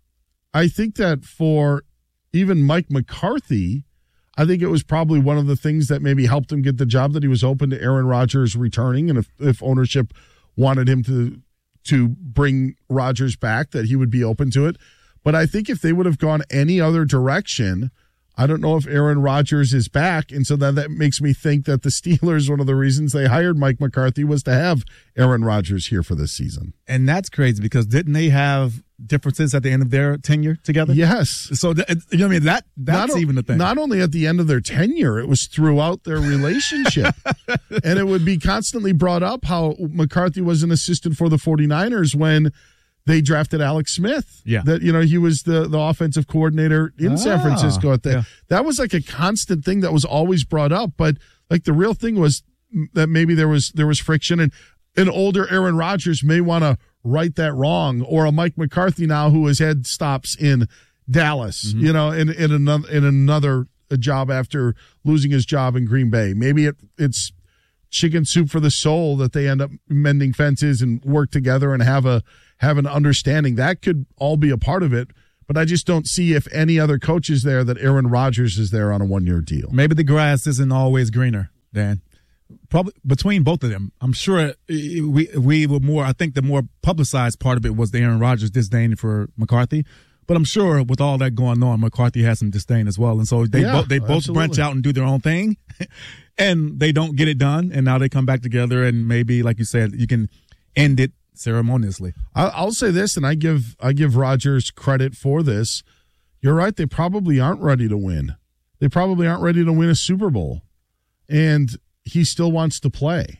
I think that for even Mike McCarthy, I think it was probably one of the things that maybe helped him get the job, that he was open to Aaron Rodgers returning, and if, if ownership wanted him to to bring Rodgers back, that he would be open to it. But I think if they would have gone any other direction, I don't know if Aaron Rodgers is back, and so then that makes me think that the Steelers, one of the reasons they hired Mike McCarthy was to have Aaron Rodgers here for this season. And that's crazy because didn't they have differences at the end of their tenure together? Yes. So th- you know what I mean? That that's not, even the thing. Not only at the end of their tenure, it was throughout their relationship. And it would be constantly brought up how McCarthy was an assistant for the 49ers when they drafted Alex Smith. Yeah. That, you know, he was the, the offensive coordinator in Ah, San Francisco at that. yeah. That was like a constant thing that was always brought up. But like the real thing was that maybe there was there was friction, and an older Aaron Rodgers may want to right that wrong, or a Mike McCarthy now who has had stops in Dallas, Mm-hmm. you know, in, in another in another job after losing his job in Green Bay. Maybe it it's chicken soup for the soul that they end up mending fences and work together and have a have an understanding. That could all be a part of it, but I just don't see if any other coach is there that Aaron Rodgers is there on a one-year deal. Maybe the grass isn't always greener, Dan. Probably between both of them. I'm sure we we were more, I think the more publicized part of it was the Aaron Rodgers disdain for McCarthy. But I'm sure with all that going on, McCarthy has some disdain as well. And so they, Yeah, bo- they both absolutely. branch out and do their own thing. And they don't get it done. And now they come back together and maybe, like you said, you can end it ceremoniously. I- I'll say this, and I give I give Rodgers credit for this. You're right; they probably aren't ready to win. They probably aren't ready to win a Super Bowl, and he still wants to play.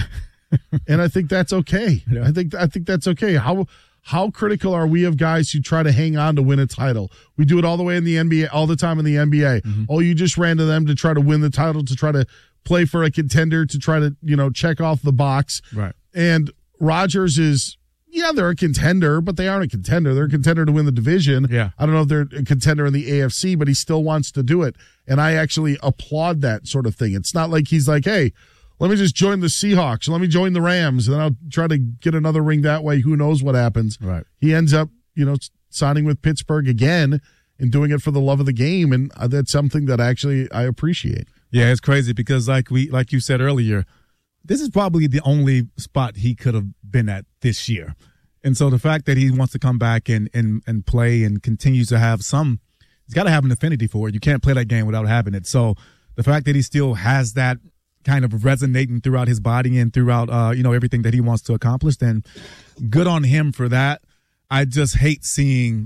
And I think that's okay. Yeah. I think I think that's okay. How how critical are we of guys who try to hang on to win a title? We do it all the way in the N B A, all the time in the N B A. Mm-hmm. Oh, you just ran to them to try to win the title, to try to play for a contender, to try to, you know, check off the box. Right. And Rodgers is, yeah, they're a contender, but they aren't a contender. They're a contender to win the division. Yeah. I don't know if they're a contender in the A F C, but he still wants to do it. And I actually applaud that sort of thing. It's not like he's like, hey, let me just join the Seahawks. Let me join the Rams, and then I'll try to get another ring that way. Who knows what happens? Right. He ends up, you know, signing with Pittsburgh again and doing it for the love of the game. And that's something that actually I appreciate. Yeah, it's crazy because like we like you said earlier, this is probably the only spot he could have been at this year. And so the fact that he wants to come back and and, and play and continues to have some, he's got to have an affinity for it. You can't play that game without having it. So the fact that he still has that kind of resonating throughout his body and throughout, uh, you know, everything that he wants to accomplish, then good on him for that. I just hate seeing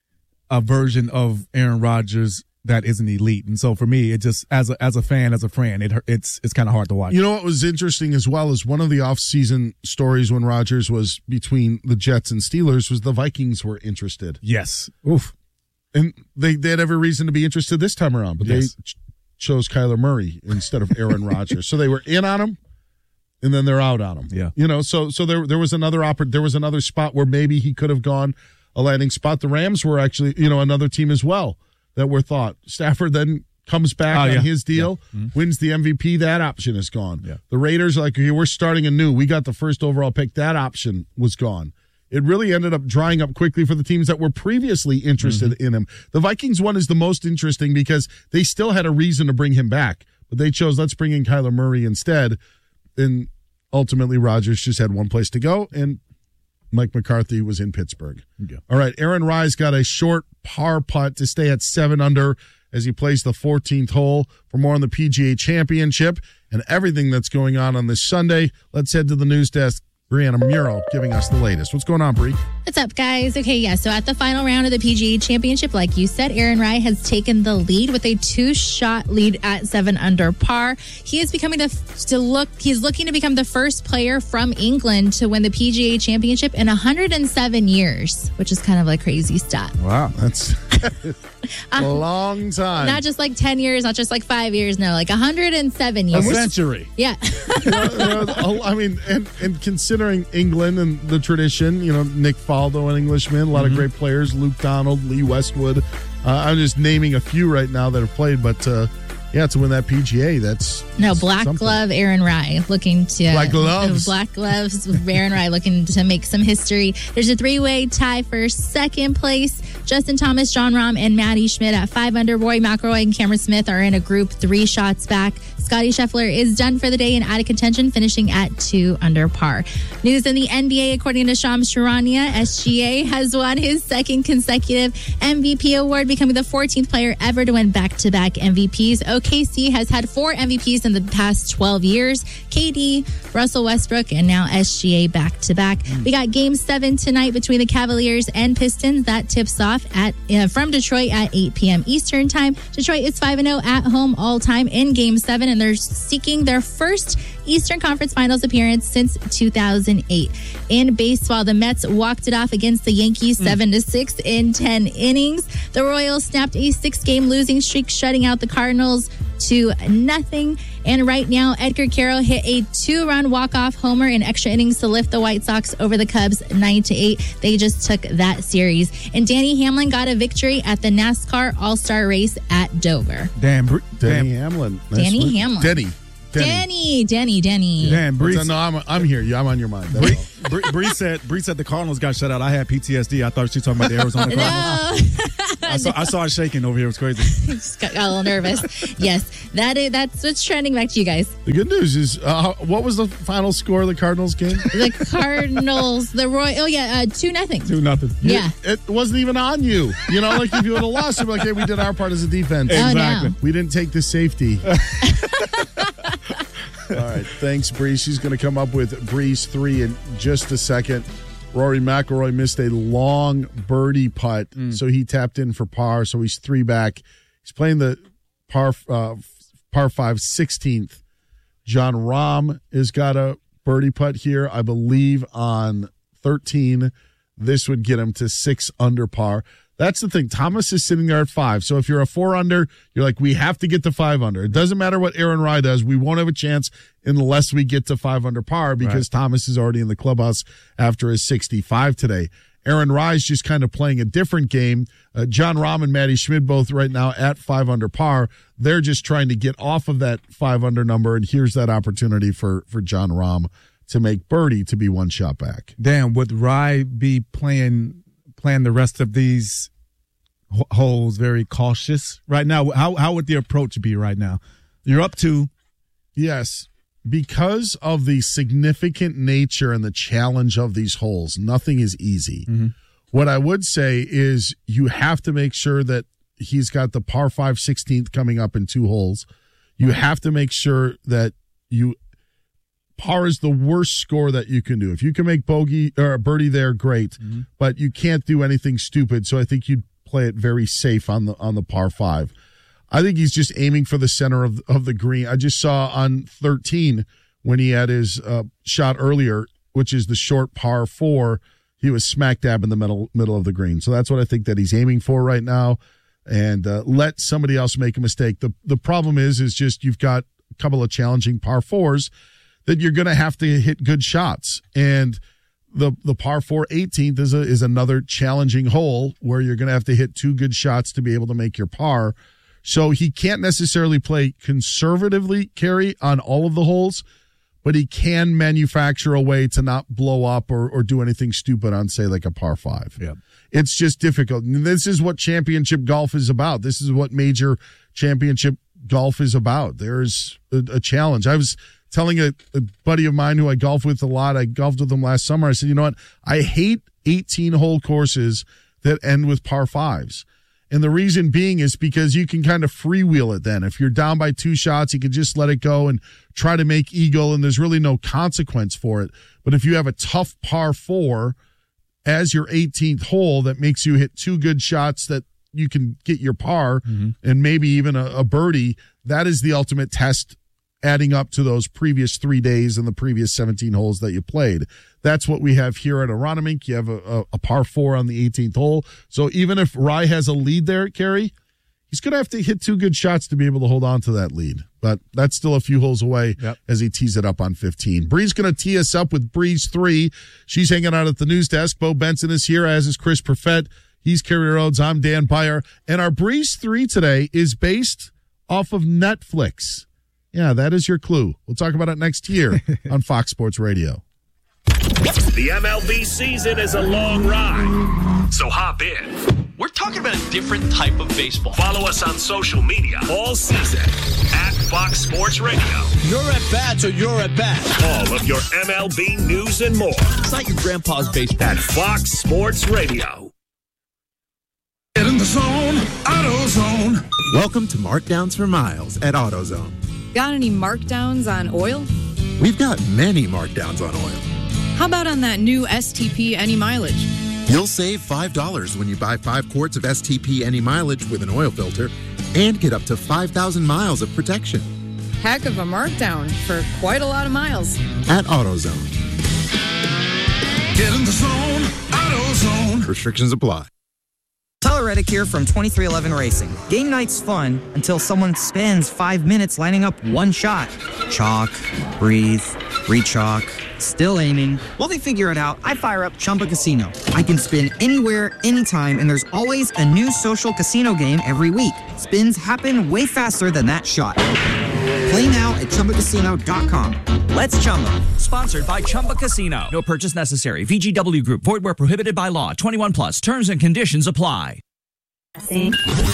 a version of Aaron Rodgers that isn't elite. And so for me, it just, as a, as a fan, as a friend, it it's, it's kind of hard to watch. You know what was interesting as well is one of the off-season stories when Rodgers was between the Jets and Steelers was the Vikings were interested. Yes. Oof. And they, they had every reason to be interested this time around, but Yes. they ch- chose Kyler Murray instead of Aaron Rodgers. So they were in on him, and then they're out on him. Yeah. You know, so so there there was another oppor- there was another spot where maybe he could have gone a landing spot. The Rams were actually, you know, another team as well that were thought. Stafford then comes back Oh, on yeah. his deal, Yeah. Mhm. wins the M V P. That option is gone. Yeah. The Raiders are like, okay, we're starting anew. We got the first overall pick. That option was gone. It really ended up drying up quickly for the teams that were previously interested Mm-hmm. in him. The Vikings one is the most interesting because they still had a reason to bring him back, but they chose, let's bring in Kyler Murray instead. And ultimately, Rodgers just had one place to go, and Mike McCarthy was in Pittsburgh. Yeah. All right, Aaron Rye's got a short par putt to stay at seven under as he plays the fourteenth hole. For more on the P G A Championship and everything that's going on on this Sunday, let's head to the news desk. Brianna Muro giving us the latest. What's going on, Bri? What's up, guys? Okay, yeah, so at the final round of the P G A Championship, like you said, Aaron Rye has taken the lead with a two-shot lead at seven under par. He is becoming the to look. He's looking to become the first player from England to win the P G A Championship in one hundred seven years, which is kind of a crazy stat. Wow, that's a long time. Not just like ten years, not just like five years, no, like one hundred seven years. A century. Yeah. You know, you know, I mean, and, and considering England and the tradition, you know, Nick Faldo, an Englishman, a lot Mm-hmm. of great players, Luke Donald, Lee Westwood. Uh, I'm just naming a few right now that have played, but uh, yeah, to win that P G A, that's No, black something. glove Aaron Rye looking to Black gloves. Black gloves with Aaron Rye looking to make some history. There's a three-way tie for second place. Justin Thomas, John Rahm, and Matty Schmidt at five under. Roy McIlroy and Cameron Smith are in a group three shots back. Scotty Scheffler is done for the day and out of contention, finishing at two under par. News in the N B A, according to Shams Charania, S G A has won his second consecutive M V P award, becoming the fourteenth player ever to win back-to-back M V Ps. O K C has had four M V Ps in the past twelve years. K D, Russell Westbrook, and now S G A back-to-back. We got game seven tonight between the Cavaliers and Pistons. That tips off at uh, from Detroit at eight p.m. Eastern time. Detroit is five and oh at home all-time in game seven, and they're seeking their first Eastern Conference Finals appearance since two thousand eight. In baseball, the Mets walked it off against the Yankees seven to six in ten innings. The Royals snapped a six-game losing streak, shutting out the Cardinals to nothing. And right now, Edgar Carroll hit a two-run walk-off homer in extra innings to lift the White Sox over the Cubs nine to eight. They just took that series. And Danny Hamlin got a victory at the NASCAR All-Star race at Dover. Damn, Br- Danny damn. Hamlin. Danny one. Hamlin. Denny. Denny, Denny, Denny. Damn, Bree. No, I'm, I'm here. Yeah, I'm on your mind. Bree, Bree, Bree said Bree said the Cardinals got shut out. I had P T S D. I thought she was talking about the Arizona Cardinals. No. I saw I saw it shaking over here. It was crazy. Just got, got a little nervous. Yes, that is, that's what's trending. Back to you guys. The good news is, uh, what was the final score of the Cardinals game? The Cardinals, the Roy. Oh yeah, uh, two nothing. Two nothing. Yeah, it, it wasn't even on you. You know, like if you would have lost, you'd be like, "Hey, we did our part as a defense." Exactly. Oh, no. We didn't take the safety. All right, thanks, Bree. She's going to come up with Bree's three in just a second. Rory McIlroy missed a long birdie putt, mm. so he tapped in for par, so he's three back. He's playing the par uh, par five sixteenth. John Rahm has got a birdie putt here, I believe, on thirteen. This would get him to six under par. That's the thing. Thomas is sitting there at five. So if you're a four under, you're like, we have to get to five under. It doesn't matter what Aaron Rai does. We won't have a chance unless we get to five under par because right. Thomas is already in the clubhouse after his sixty-five today. Aaron Rai is just kind of playing a different game. Uh, John Rahm and Matty Schmid both right now at five under par. They're just trying to get off of that five under number. And here's that opportunity for, for John Rahm to make birdie to be one shot back. Damn, would Rai be playing playing the rest of these holes very cautious right now? How how would the approach be right now? You're up to. Yes, because of the significant nature and the challenge of these holes, nothing is easy. Mm-hmm. What I would say is you have to make sure that he's got the par five sixteenth coming up in two holes. You have to make sure that you par is the worst score that you can do. If you can make bogey or a birdie there, great, mm-hmm. but you can't do anything stupid. So I think you'd play it very safe on the on the par five. I think he's just aiming for the center of of the green. I just saw on thirteen when he had his uh, shot earlier, which is the short par four, he was smack dab in the middle middle of the green. So that's what I think that he's aiming for right now. And uh, let somebody else make a mistake. The the problem is is just you've got a couple of challenging par fours that you're going to have to hit good shots. And the the par four eighteenth is a, is another challenging hole where you're going to have to hit two good shots to be able to make your par. So he can't necessarily play conservatively, Carrie, on all of the holes, but he can manufacture a way to not blow up or, or do anything stupid on, say, like a par five. Yeah. It's just difficult. And this is what championship golf is about. This is what major championship golf is about. There's a, a challenge. I was telling a, a buddy of mine who I golf with a lot, I golfed with him last summer. I said, you know what? I hate eighteen-hole courses that end with par fives. And the reason being is because you can kind of freewheel it then. If you're down by two shots, you can just let it go and try to make eagle, and there's really no consequence for it. But if you have a tough par four as your eighteenth hole that makes you hit two good shots that you can get your par mm-hmm. and maybe even a, a birdie, that is the ultimate test adding up to those previous three days and the previous seventeen holes that you played. That's what we have here at Aronimink. You have a, a, a par four on the eighteenth hole. So even if Rai has a lead there, Carrie, he's going to have to hit two good shots to be able to hold on to that lead. But that's still a few holes away yep. as he tees it up on fifteen. Bree's going to tee us up with Bree's three. She's hanging out at the news desk. Bo Benson is here, as is Chris Perfett. He's Carrie Rhodes. I'm Dan Byer. And our Bree's three today is based off of Netflix. Yeah, that is your clue. We'll talk about it next year on Fox Sports Radio. The M L B season is a long ride, so hop in. We're talking about a different type of baseball. Follow us on social media all season at Fox Sports Radio. Your at-bats or your at-bats. All of your M L B news and more. It's not your grandpa's baseball. At Fox Sports Radio. Get in the zone, AutoZone. Welcome to Markdowns for Miles at AutoZone. Got any markdowns on oil? We've got many markdowns on oil. How about on that new S T P Any Mileage? You'll save five dollars when you buy five quarts of S T P Any Mileage with an oil filter and get up to five thousand miles of protection. Heck of a markdown for quite a lot of miles. At AutoZone. Get in the zone, AutoZone. Restrictions apply. Tyler Reddick here from twenty-three eleven Racing. Game night's fun until someone spends five minutes lining up one shot. Chalk, breathe, re-chalk, still aiming. While they figure it out, I fire up Chumba Casino. I can spin anywhere, anytime, and there's always a new social casino game every week. Spins happen way faster than that shot. Play now at Chumba Casino dot com. Let's Chumba. Sponsored by Chumba Casino. No purchase necessary. V G W Group. Void where prohibited by law. twenty-one plus. Terms and conditions apply. Give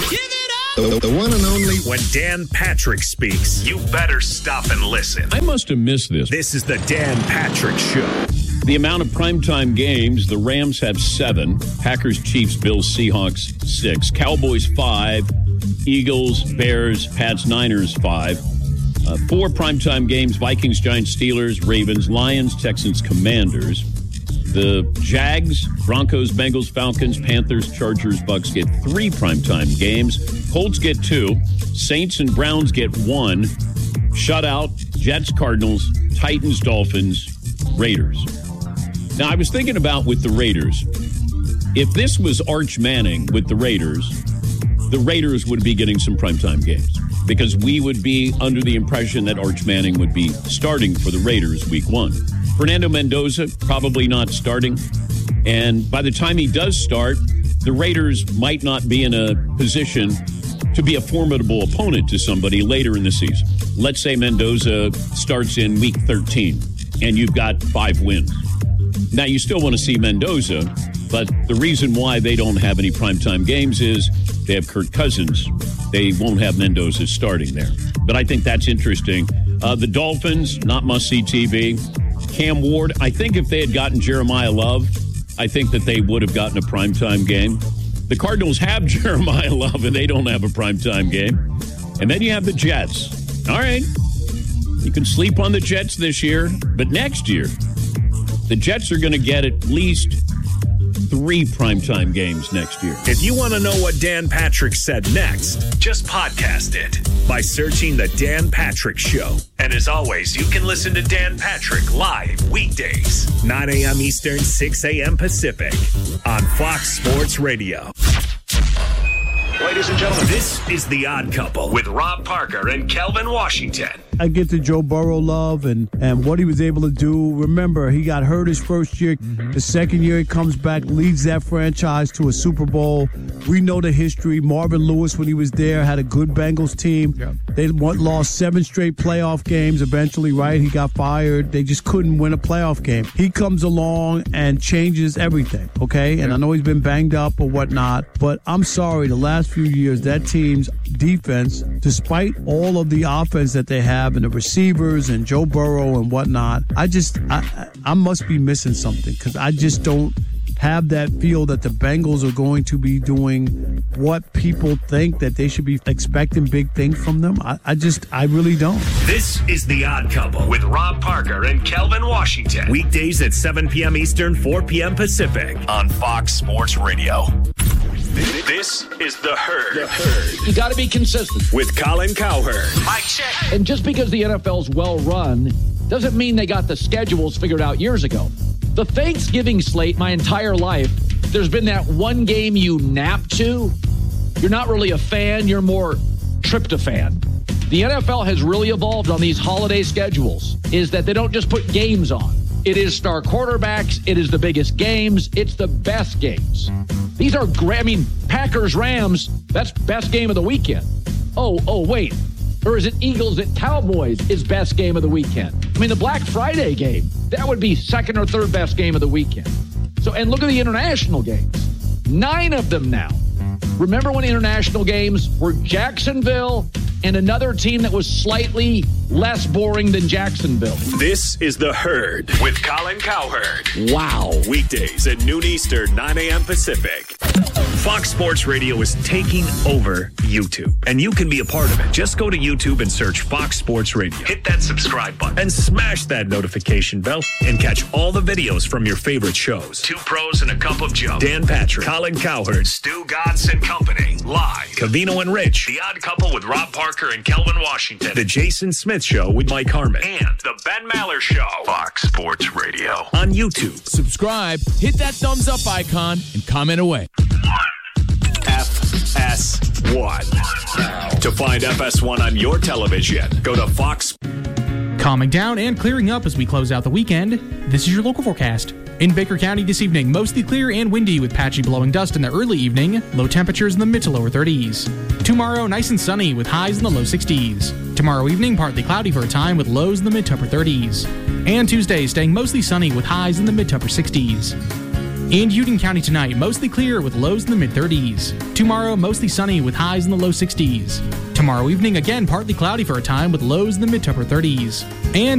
it up! The, the one and only. When Dan Patrick speaks, you better stop and listen. I must have missed this. This is the Dan Patrick Show. The amount of primetime games, the Rams have seven. Packers, Chiefs, Bills, Seahawks, six. Cowboys, five. Eagles, Bears, Pats, Niners, five. Uh, four primetime games, Vikings, Giants, Steelers, Ravens, Lions, Texans, Commanders. The Jags, Broncos, Bengals, Falcons, Panthers, Chargers, Bucks get three primetime games. Colts get two. Saints and Browns get one. Shutout, Jets, Cardinals, Titans, Dolphins, Raiders. Now, I was thinking about with the Raiders, if this was Arch Manning with the Raiders, the Raiders would be getting some primetime games because we would be under the impression that Arch Manning would be starting for the Raiders week one. Fernando Mendoza, probably not starting. And by the time he does start, the Raiders might not be in a position to be a formidable opponent to somebody later in the season. Let's say Mendoza starts in week thirteen and you've got five wins. Now, you still want to see Mendoza, but the reason why they don't have any primetime games is they have Kirk Cousins. They won't have Mendoza starting there. But I think that's interesting. Uh, the Dolphins, not must-see T V. Cam Ward, I think if they had gotten Jeremiah Love, I think that they would have gotten a primetime game. The Cardinals have Jeremiah Love, and they don't have a primetime game. And then you have the Jets. All right, you can sleep on the Jets this year, but next year, the Jets are going to get at least three primetime games next year. If you want to know what Dan Patrick said next, just podcast it by searching The Dan Patrick Show. And as always, you can listen to Dan Patrick live weekdays, nine a.m. Eastern, six a.m. Pacific on Fox Sports Radio. Ladies and gentlemen, this is The Odd Couple with Rob Parker and Kelvin Washington. I get to Joe Burrow love and, and what he was able to do. Remember, he got hurt his first year. Mm-hmm. The second year he comes back, leads that franchise to a Super Bowl. We know the history. Marvin Lewis, when he was there, had a good Bengals team. Yep. They lost seven straight playoff games eventually, right? He got fired. They just couldn't win a playoff game. He comes along and changes everything, okay? And yep. I know he's been banged up or whatnot, but I'm sorry, the last few years, that team's defense, despite all of the offense that they have and the receivers and Joe Burrow and whatnot, I just, I, I must be missing something because I just don't have that feel that the Bengals are going to be doing what people think that they should be expecting big things from them. I, I just, I really don't. This is The Odd Couple with Rob Parker and Kelvin Washington. Weekdays at seven p.m. Eastern, four p.m. Pacific on Fox Sports Radio. This is The Herd. The Herd. You got to be consistent. With Colin Cowherd. Mike check. And just because the N F L's well run doesn't mean they got the schedules figured out years ago. The Thanksgiving slate, my entire life, there's been that one game you nap to. You're not really a fan. You're more tryptophan. The N F L has really evolved on these holiday schedules, is that they don't just put games on. It is star quarterbacks. It is the biggest games. It's the best games. These are great. I mean, Packers, Rams, that's best game of the weekend. Oh, oh, wait. Or is it Eagles at Cowboys is best game of the weekend? I mean, the Black Friday game, that would be second or third best game of the weekend. So, and look at the international games. Nine of them now. Remember when international games were Jacksonville and another team that was slightly less boring than Jacksonville? This is The Herd with Colin Cowherd. Wow. Weekdays at noon Eastern, nine a.m. Pacific. Fox Sports Radio is taking over YouTube, and you can be a part of it. Just go to YouTube and search Fox Sports Radio. Hit that subscribe button and smash that notification bell and catch all the videos from your favorite shows. Two Pros and a Cup of Joe. Dan Patrick, Colin Cowherd, Stu Godson Company, live. Cavino and Rich, The Odd Couple with Rob Parker and Kelvin Washington. The Jason Smith Show with Mike Harmon. And The Ben Maller Show. Fox Sports Radio on YouTube. Subscribe, hit that thumbs up icon, and comment away. F S one. To find F S one on your television, go to Fox. Calming down and clearing up as we close out the weekend, this is your local forecast. In Baker County this evening, mostly clear and windy with patchy blowing dust in the early evening, low temperatures in the mid to lower thirties. Tomorrow, nice and sunny with highs in the low sixties. Tomorrow evening, partly cloudy for a time with lows in the mid to upper thirties. And Tuesday, staying mostly sunny with highs in the mid to upper sixties. In Union County tonight, mostly clear with lows in the mid thirties. Tomorrow, mostly sunny with highs in the low sixties. Tomorrow evening, again, partly cloudy for a time with lows in the mid to upper thirties. And